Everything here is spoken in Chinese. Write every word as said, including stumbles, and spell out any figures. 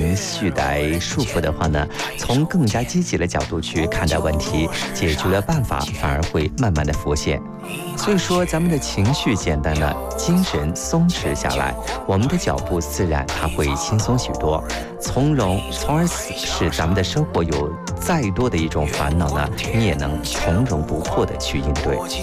情绪来束缚的话呢，从更加积极的角度去看待问题，解决的办法反而会慢慢的浮现。所以说咱们的情绪简单了，精神松弛下来，我们的脚步自然它会轻松许多，从容，从而使咱们的生活有再多的一种烦恼呢，你也能从容不迫的去应对。